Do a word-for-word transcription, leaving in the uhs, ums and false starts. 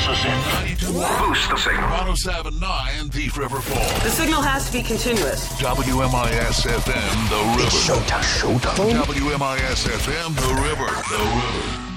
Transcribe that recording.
is it. ninety-two point one. Boost the signal. one oh seven point nine Thief River Falls. The signal has to be continuous. W M I S F M, The River. It's showtime. Showtime. W M I S F M, The River. The River.